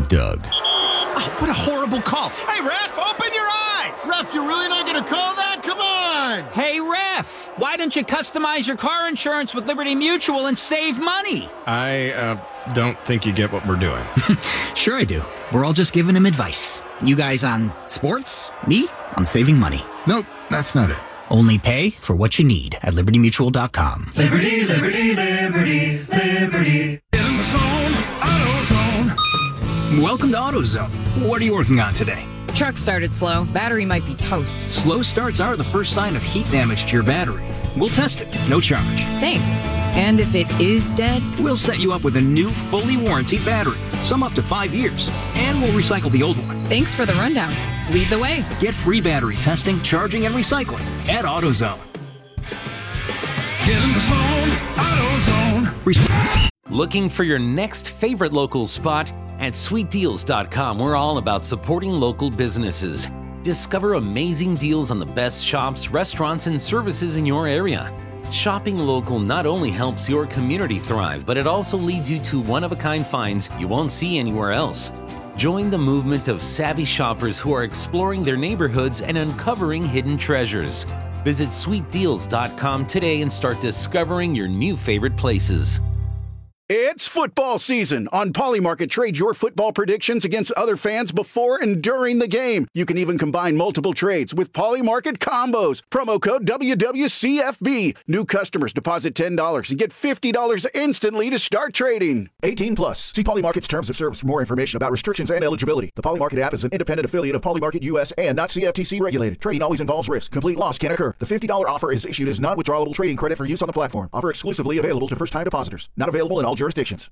Doug. Oh, what a horrible call. Hey, ref, open your eyes! Ref, you're really not going to call that? Come on! Hey, ref, why don't you customize your car insurance with Liberty Mutual and save money? I don't think you get what we're doing. Sure I do. We're all just giving him advice. You guys on sports, me on saving money. Nope, that's not it. Only pay for what you need at libertymutual.com. Liberty, liberty, liberty, liberty. Get in the zone, AutoZone. Welcome to AutoZone. What are you working on today? Truck started slow. Battery might be toast. Slow starts are the first sign of heat damage to your battery. We'll test it, no charge. Thanks. And if it is dead? We'll set you up with a new, fully warranted battery, some up to 5 years, and we'll recycle the old one. Thanks for the rundown. Lead the way. Get free battery testing, charging, and recycling at AutoZone. Get in the zone, AutoZone. Looking for your next favorite local spot? At sweetdeals.com, we're all about supporting local businesses. Discover amazing deals on the best shops, restaurants, and services in your area. Shopping local not only helps your community thrive, but it also leads you to one-of-a-kind finds you won't see anywhere else. Join the movement of savvy shoppers who are exploring their neighborhoods and uncovering hidden treasures. Visit sweetdeals.com today and start discovering your new favorite places. It's football season. On Polymarket, trade your football predictions against other fans before and during the game. You can even combine multiple trades with Polymarket combos. Promo code WWCFB. New customers deposit $10 and get $50 instantly to start trading. 18 plus. See Polymarket's terms of service for more information about restrictions and eligibility. The Polymarket app is an independent affiliate of Polymarket US and not CFTC regulated. Trading always involves risk. Complete loss can occur. The $50 offer is issued as non-withdrawable trading credit for use on the platform. Offer exclusively available to first-time depositors. Not available in all jurisdictions.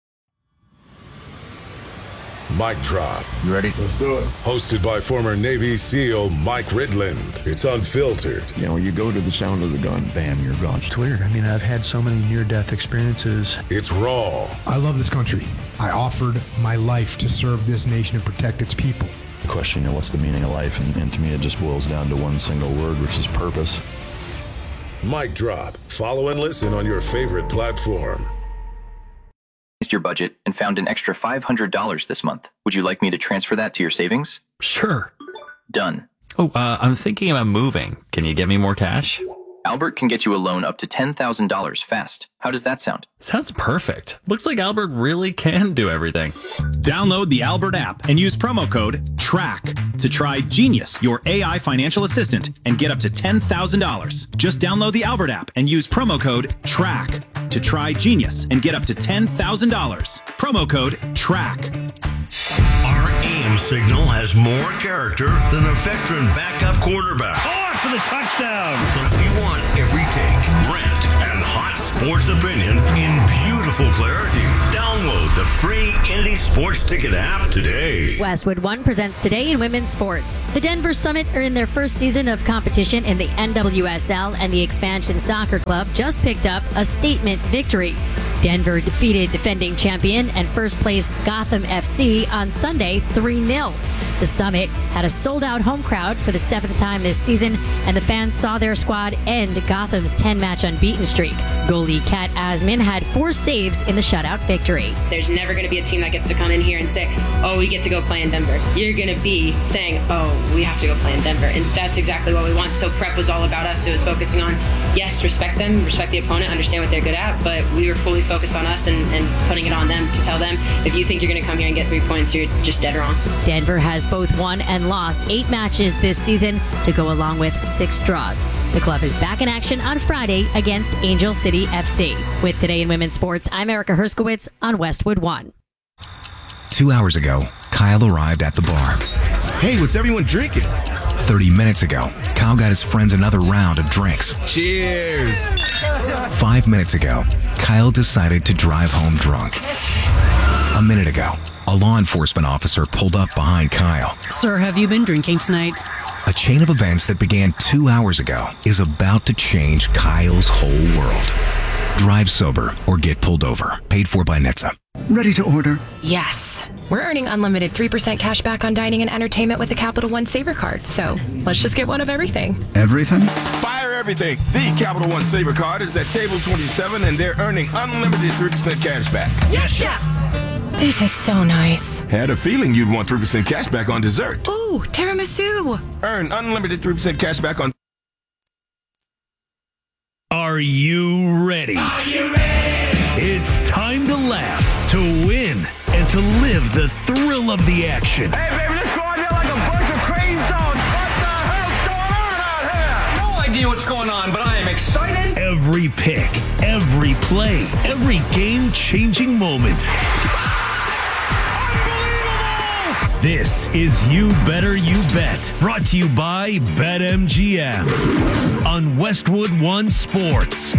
Mic Drop. You ready? Let's do it. Hosted by former Navy SEAL Mike Ridland. It's unfiltered. You know, you go to the sound of the gun, bam, you're gone. It's weird. I mean, I've had so many near-death experiences. It's raw. I love this country. I offered my life to serve this nation and protect its people. The question, you know, what's the meaning of life? And to me, it just boils down to one single word, which is purpose. Mic Drop. Follow and listen on your favorite platform. Your budget and found an extra $500 this month. Would you like me to transfer that to your savings? Sure. Done. Oh, I'm thinking about moving. Can you get me more cash? Albert can get you a loan up to $10,000 fast. How does that sound? Sounds perfect. Looks like Albert really can do everything. Download the Albert app and use promo code TRACK to try Genius, your AI financial assistant, and get up to $10,000. Just download the Albert app and use promo code TRACK to try Genius and get up to $10,000. Promo code TRACK. Our aim signal has more character than a veteran backup quarterback. For the touchdown. But if you want every take, rant, and hot sports opinion in beautiful clarity, download the free Indy Sports Ticket app today. Westwood One presents Today in Women's Sports. The Denver Summit are in their first season of competition in the NWSL, and the Expansion Soccer Club just picked up a statement victory. Denver defeated defending champion and first place Gotham FC on Sunday 3-0. The Summit had a sold-out home crowd for the 7th time this season, and the fans saw their squad end Gotham's 10-match unbeaten streak. Goalie Kat Asman had 4 saves in the shutout victory. There's never going to be a team that gets to come in here and say, oh, we get to go play in Denver. You're going to be saying, oh, we have to go play in Denver. And that's exactly what we want. So prep was all about us. It was focusing on, yes, respect them, respect the opponent, understand what they're good at, but we were fully focused on us and putting it on them to tell them, if you think you're going to come here and get 3 points, you're just dead wrong. Denver has both won and lost 8 matches this season to go along with 6 draws. The club is back in action on Friday against Angel City FC. With Today in Women's Sports, I'm Erica Herskowitz on Westwood One. 2 hours ago, Kyle arrived at the bar. Hey, what's everyone drinking? 30 minutes ago, Kyle got his friends another round of drinks. Cheers! 5 minutes ago, Kyle decided to drive home drunk. A minute ago, a law enforcement officer pulled up behind Kyle. Sir, have you been drinking tonight? A chain of events that began 2 hours ago is about to change Kyle's whole world. Drive sober or get pulled over. Paid for by NHTSA. Ready to order? Yes. We're earning unlimited 3% cash back on dining and entertainment with a Capital One Saver card. So let's just get one of everything. Everything? Fire everything. The Capital One Saver card is at table 27 and they're earning unlimited 3% cash back. Yes, Chef! This is so nice. Had a feeling you'd want 3% cash back on dessert. Ooh, tiramisu. Earn unlimited 3% cash back on... Are you ready? Are you ready? It's time to laugh, to win, and to live the thrill of the action. Hey, baby, let's go out there like a bunch of crazy dogs. What the hell's going on out here? No idea what's going on, but I am excited. Every pick, every play, every game-changing moment. This is You Better You Bet, brought to you by BetMGM on Westwood One Sports.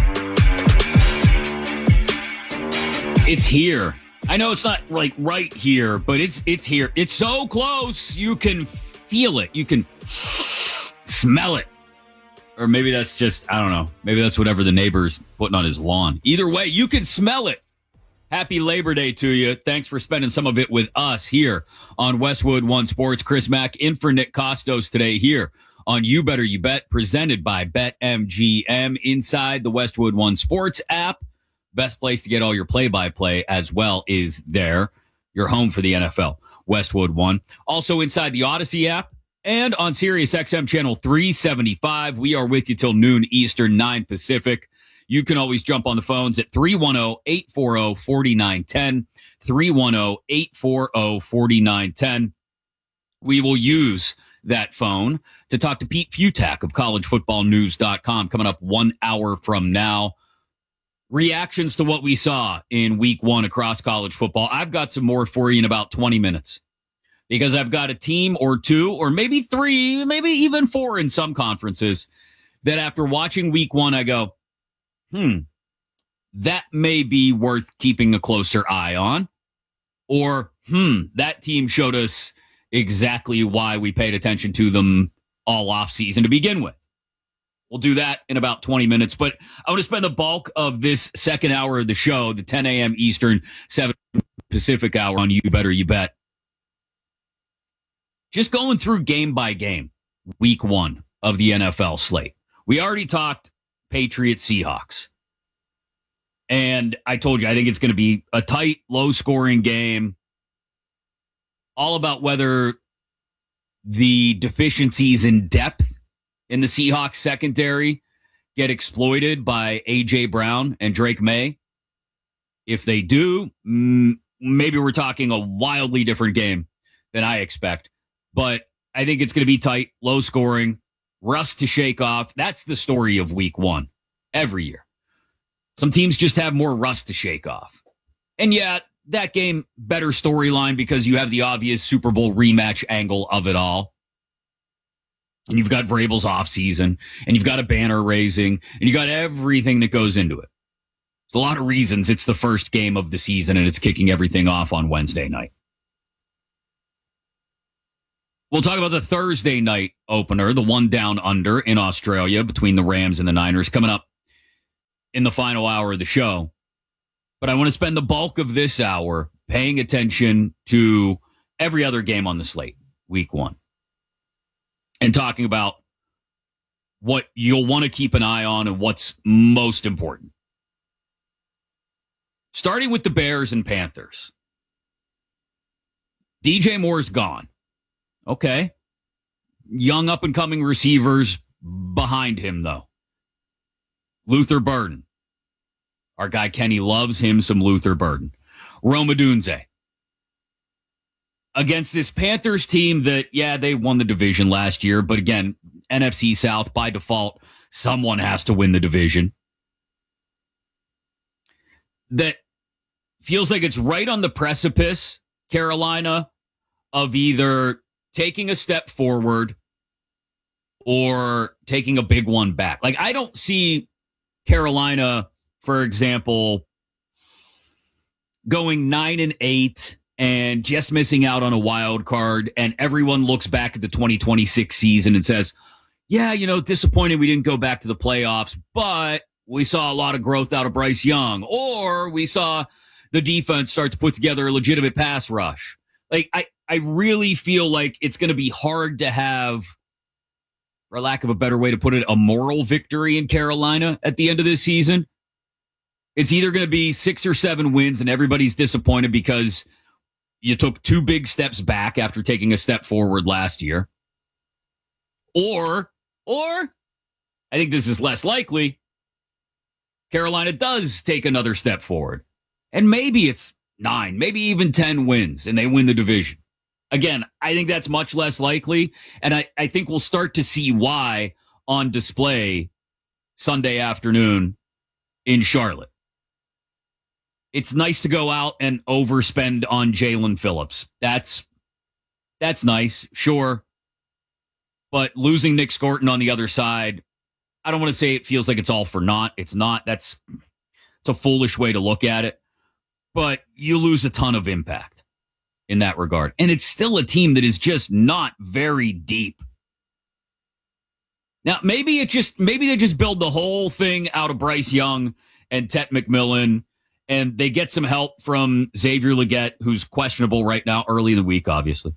It's here. I know it's not like right here, but it's here. It's so close. You can feel it. You can smell it. Or maybe that's just, I don't know. Maybe that's whatever the neighbor's putting on his lawn. Either way, you can smell it. Happy Labor Day to you. Thanks for spending some of it with us here on Westwood One Sports. Chris Mack in for Nick Costos today here on You Better You Bet, presented by BetMGM inside the Westwood One Sports app. Best place to get all your play-by-play as well is there. Your home for the NFL, Westwood One. Also inside the Odyssey app and on Sirius XM channel 375. We are with you till noon Eastern, 9 Pacific. You can always jump on the phones at 310-840-4910, 310-840-4910. We will use that phone to talk to Pete Futak of collegefootballnews.com coming up 1 hour from now. Reactions to what we saw in week one across college football. I've got some more for you in about 20 minutes because I've got a team or two or maybe three, maybe even four in some conferences that after watching week one, I go, that may be worth keeping a closer eye on. Or, that team showed us exactly why we paid attention to them all offseason to begin with. We'll do that in about 20 minutes. But I want to spend the bulk of this second hour of the show, the 10 a.m. Eastern, 7 Pacific hour on You Better You Bet, just going through game by game, week one of the NFL slate. We already talked Patriots Seahawks. And I told you, I think it's going to be a tight, low-scoring game. All about whether the deficiencies in depth in the Seahawks secondary get exploited by A.J. Brown and Drake May. If they do, maybe we're talking a wildly different game than I expect. But I think it's going to be tight, low-scoring, rust to shake off. That's the story of week one every year. Some teams just have more rust to shake off. And yeah, that game, better storyline because you have the obvious Super Bowl rematch angle of it all. And you've got Vrabel's offseason, and you've got a banner raising, and you got everything that goes into it. There's a lot of reasons it's the first game of the season, and it's kicking everything off on Wednesday night. We'll talk about the Thursday night opener, the one down under in Australia between the Rams and the Niners, coming up in the final hour of the show. But I want to spend the bulk of this hour paying attention to every other game on the slate, week one, and talking about what you'll want to keep an eye on and what's most important. Starting with the Bears and Panthers. DJ Moore's gone. Okay. Young up-and-coming receivers behind him, though. Luther Burden. Our guy Kenny loves him some Luther Burden. Rome Odunze. Against this Panthers team that, yeah, they won the division last year, but again, NFC South, by default, someone has to win the division. That feels like it's right on the precipice, Carolina, of either taking a step forward or taking a big one back. Like, I don't see Carolina, for example, going 9-8 and just missing out on a wild card, and everyone looks back at the 2026 season and says, yeah, disappointed we didn't go back to the playoffs, but we saw a lot of growth out of Bryce Young, or we saw the defense start to put together a legitimate pass rush. Like, I really feel like it's going to be hard to have, for lack of a better way to put it, a moral victory in Carolina at the end of this season. It's either going to be 6 or 7 wins and everybody's disappointed because you took 2 big steps back after taking a step forward last year. Or I think this is less likely, Carolina does take another step forward. And maybe it's 9, maybe even 10 wins, and they win the division. Again, I think that's much less likely, and I think we'll start to see why on display Sunday afternoon in Charlotte. It's nice to go out and overspend on Jalen Phillips. That's nice, sure. But losing Nick Scorton on the other side, I don't want to say it feels like it's all for naught. It's not. It's a foolish way to look at it. But you lose a ton of impact in that regard. And it's still a team that is just not very deep. Now, maybe they just build the whole thing out of Bryce Young and Tet McMillan, and they get some help from Xavier Legette, who's questionable right now, early in the week, obviously.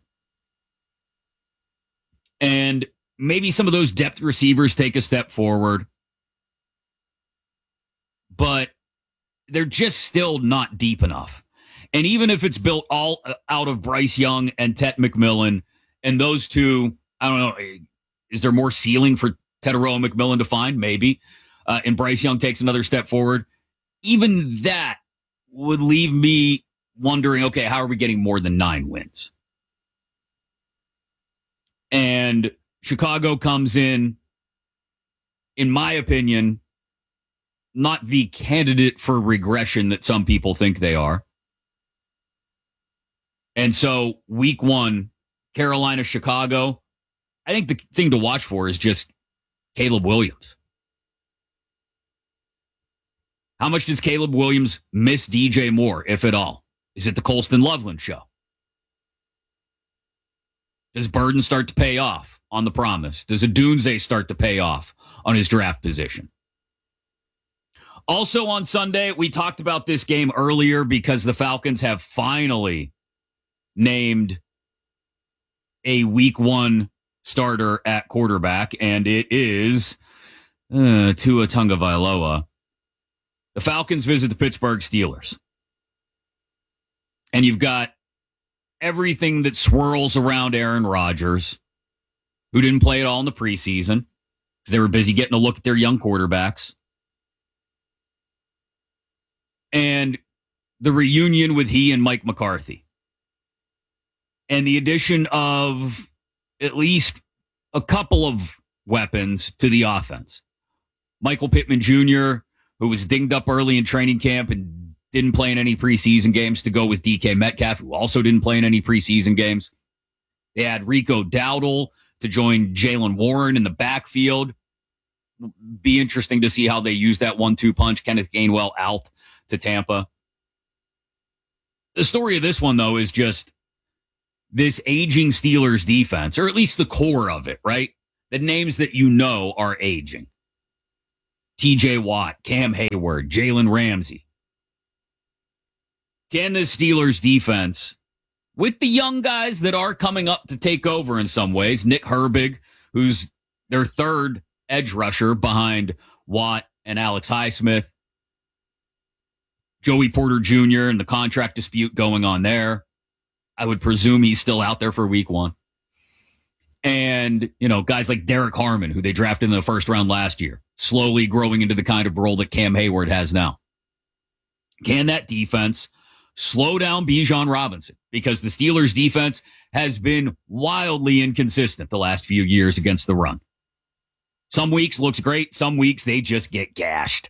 And maybe some of those depth receivers take a step forward. But they're just still not deep enough. And even if it's built all out of Bryce Young and Tet McMillan, and those two, I don't know, is there more ceiling for Tetairoa McMillan to find? Maybe. And Bryce Young takes another step forward. Even that would leave me wondering, okay, how are we getting more than 9 wins? And Chicago comes in my opinion, not the candidate for regression that some people think they are. And so week 1, Carolina, Chicago, I think the thing to watch for is just Caleb Williams. How much does Caleb Williams miss DJ Moore, if at all? Is it the Colston Loveland show? Does Burden start to pay off on the promise? Does Odunze start to pay off on his draft position? Also on Sunday, we talked about this game earlier because the Falcons have finally named a week 1 starter at quarterback, and it is Tua Tagovailoa. The Falcons visit the Pittsburgh Steelers. And you've got everything that swirls around Aaron Rodgers, who didn't play at all in the preseason because they were busy getting a look at their young quarterbacks. And the reunion with he and Mike McCarthy. And the addition of at least a couple of weapons to the offense. Michael Pittman Jr., who was dinged up early in training camp and didn't play in any preseason games, to go with DK Metcalf, who also didn't play in any preseason games. They had Rico Dowdle to join Jaylen Warren in the backfield. Be interesting to see how they use that 1-2 punch. Kenneth Gainwell out to Tampa. The story of this one, though, is just this aging Steelers defense, or at least the core of it, right? The names that you know are aging. TJ Watt, Cam Hayward, Jalen Ramsey. Can the Steelers defense, with the young guys that are coming up to take over in some ways, Nick Herbig, who's their third edge rusher behind Watt and Alex Highsmith, Joey Porter Jr. and the contract dispute going on there. I would presume he's still out there for week 1. And, guys like Derek Harmon, who they drafted in the first round last year, slowly growing into the kind of role that Cam Hayward has now. Can that defense slow down Bijan Robinson? Because the Steelers' defense has been wildly inconsistent the last few years against the run. Some weeks looks great. Some weeks they just get gashed.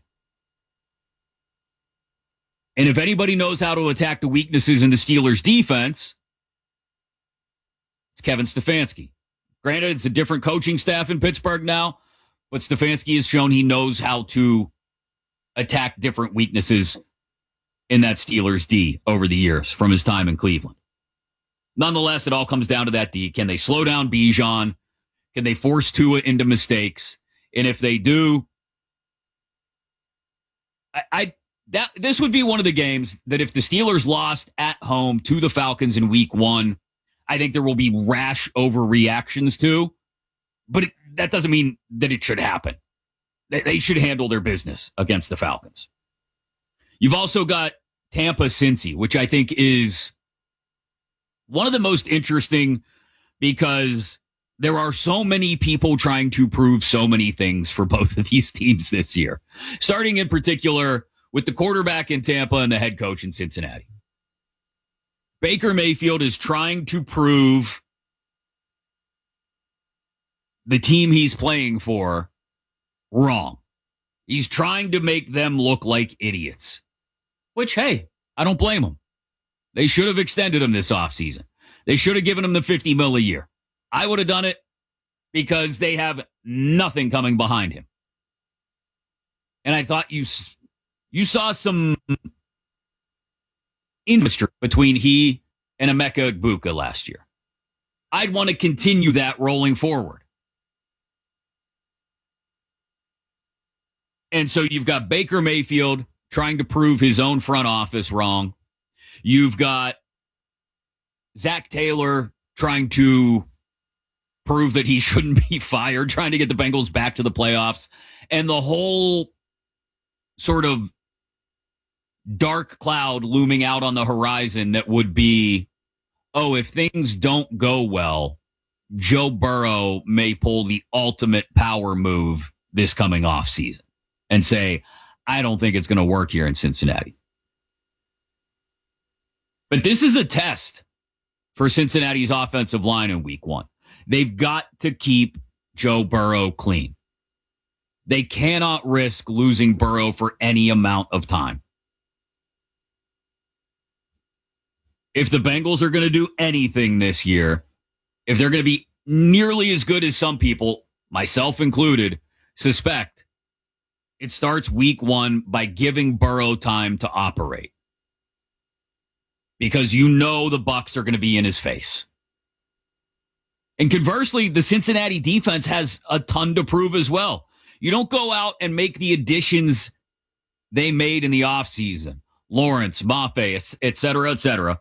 And if anybody knows how to attack the weaknesses in the Steelers' defense, it's Kevin Stefanski. Granted, it's a different coaching staff in Pittsburgh now, but Stefanski has shown he knows how to attack different weaknesses in that Steelers D over the years from his time in Cleveland. Nonetheless, it all comes down to that D. Can they slow down Bijan? Can they force Tua into mistakes? And if they do, this would be one of the games that if the Steelers lost at home to the Falcons in week 1, I think there will be rash overreactions to. But that doesn't mean that it should happen. They should handle their business against the Falcons. You've also got Tampa Cincy, which I think is one of the most interesting because there are so many people trying to prove so many things for both of these teams this year, starting in particular with the quarterback in Tampa and the head coach in Cincinnati. Baker Mayfield is trying to prove the team he's playing for wrong. He's trying to make them look like idiots, which, hey, I don't blame him. They should have extended him this offseason. They should have given him the $50 million a year. I would have done it because they have nothing coming behind him. And I thought you saw some industry between he and Emeka Egbuka last year. I'd want to continue that rolling forward. And so you've got Baker Mayfield trying to prove his own front office wrong. You've got Zach Taylor trying to prove that he shouldn't be fired, trying to get the Bengals back to the playoffs. And the whole sort of dark cloud looming out on the horizon that would be, oh, if things don't go well, Joe Burrow may pull the ultimate power move this coming offseason and say, I don't think it's going to work here in Cincinnati. But this is a test for Cincinnati's offensive line in week 1. They've got to keep Joe Burrow clean. They cannot risk losing Burrow for any amount of time. If the Bengals are going to do anything this year, if they're going to be nearly as good as some people, myself included, suspect, it starts week 1 by giving Burrow time to operate. Because you know the Bucs are going to be in his face. And conversely, the Cincinnati defense has a ton to prove as well. You don't go out and make the additions they made in the offseason, Lawrence, Mafe, et cetera,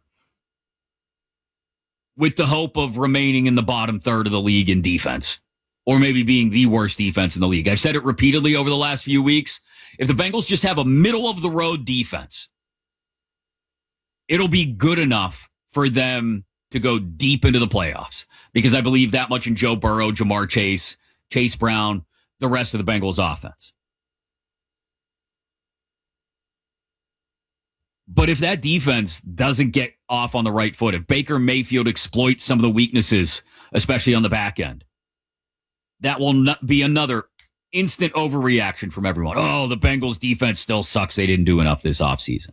with the hope of remaining in the bottom third of the league in defense, or maybe being the worst defense in the league. I've said it repeatedly over the last few weeks. If the Bengals just have a middle-of-the-road defense, it'll be good enough for them to go deep into the playoffs, because I believe that much in Joe Burrow, Jamar Chase, Chase Brown, the rest of the Bengals offense. But if that defense doesn't get off on the right foot, if Baker Mayfield exploits some of the weaknesses, especially on the back end, that will not be another instant overreaction from everyone. Oh, the Bengals defense still sucks. They didn't do enough this offseason.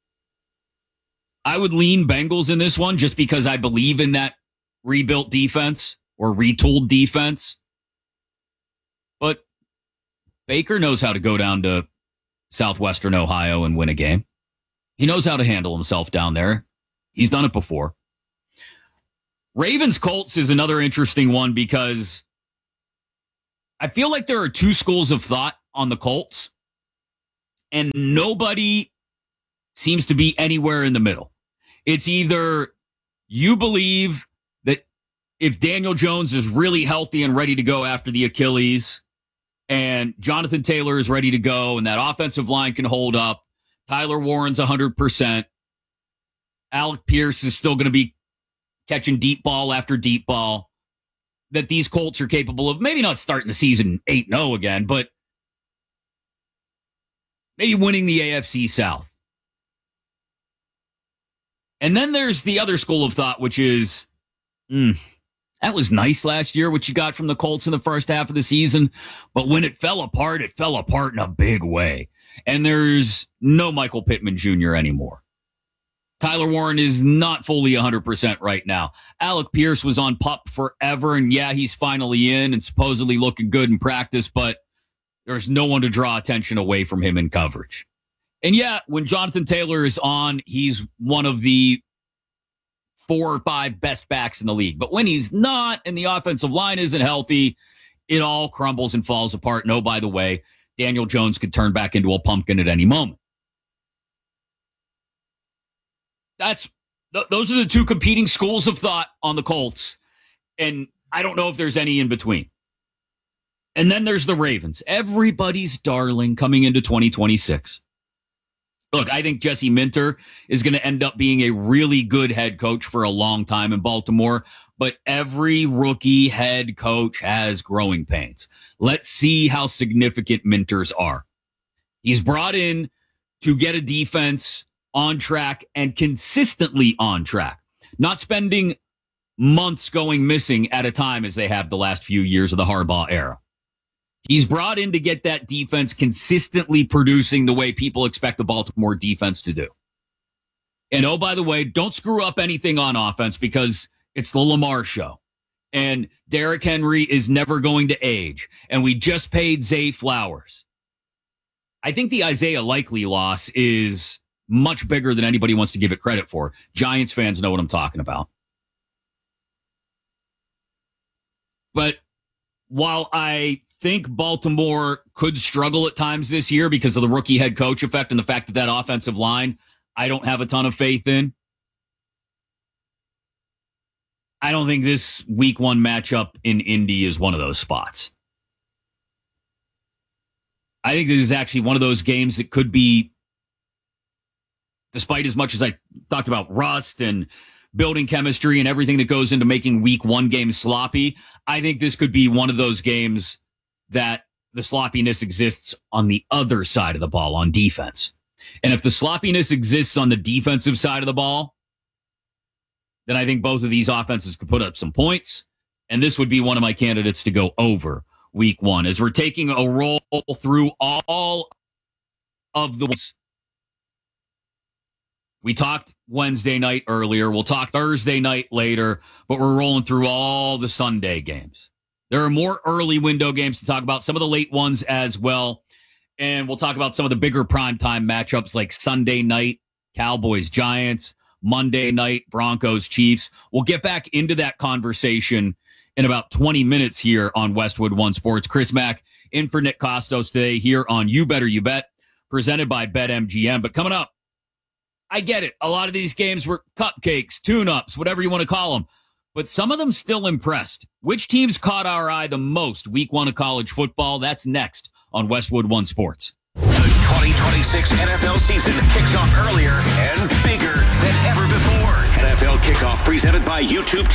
I would lean Bengals in this one just because I believe in that rebuilt defense or retooled defense. But Baker knows how to go down to Southwestern Ohio and win a game. He knows how to handle himself down there. He's done it before. Ravens-Colts is another interesting one because I feel like there are two schools of thought on the Colts, and nobody seems to be anywhere in the middle. It's either you believe that if Daniel Jones is really healthy and ready to go after the Achilles, and Jonathan Taylor is ready to go, and that offensive line can hold up, Tyler Warren's 100%, Alec Pierce is still going to be catching deep ball after deep ball, that these Colts are capable of maybe not starting the season 8-0 again, but maybe winning the AFC South. And then there's the other school of thought, which is, that was nice last year, what you got from the Colts in the first half of the season. But when it fell apart in a big way. And there's no Michael Pittman Jr. anymore. Tyler Warren is not fully 100% right now. Alec Pierce was on PUP forever, and yeah, he's finally in and supposedly looking good in practice, but there's no one to draw attention away from him in coverage. And yeah, when Jonathan Taylor is on, he's one of the 4 or 5 best backs in the league. But when he's not and the offensive line isn't healthy, it all crumbles and falls apart. And oh, by the way, Daniel Jones could turn back into a pumpkin at any moment. Those are the two competing schools of thought on the Colts. And I don't know if there's any in between. And then there's the Ravens, everybody's darling coming into 2026. Look, I think Jesse Minter is going to end up being a really good head coach for a long time in Baltimore, but every rookie head coach has growing pains. Let's see how significant Minter's are. He's brought in to get a defense on track and consistently on track, not spending months going missing at a time as they have the last few years of the Harbaugh era. He's brought in to get that defense consistently producing the way people expect the Baltimore defense to do. And oh, by the way, don't screw up anything on offense because it's the Lamar show. And Derrick Henry is never going to age. And we just paid Zay Flowers. I think the Isaiah Likely loss is much bigger than anybody wants to give it credit for. Giants fans know what I'm talking about. But while I think Baltimore could struggle at times this year because of the rookie head coach effect and the fact that that offensive line, I don't have a ton of faith in. I don't think this week 1 matchup in Indy is one of those spots. I think this is actually one of those games that could be, despite as much as I talked about rust and building chemistry and everything that goes into making week 1 games sloppy, I think this could be one of those games that the sloppiness exists on the other side of the ball on defense. And if the sloppiness exists on the defensive side of the ball, then I think both of these offenses could put up some points. And this would be one of my candidates to go over week 1 as we're taking a roll through all of the ones. We talked Wednesday night earlier. We'll talk Thursday night later, but we're rolling through all the Sunday games. There are more early window games to talk about, some of the late ones as well. And we'll talk about some of the bigger primetime matchups like Sunday night, Cowboys-Giants, Monday night, Broncos-Chiefs. We'll get back into that conversation in about 20 minutes here on Westwood One Sports. Chris Mack in for Nick Costos today here on You Better You Bet, presented by BetMGM. But coming up, I get it. A lot of these games were cupcakes, tune-ups, whatever you want to call them. But some of them still impressed. Which teams caught our eye the most week 1 of college football? That's next on Westwood One Sports. The 2026 NFL season kicks off earlier and bigger than ever before. NFL Kickoff presented by YouTube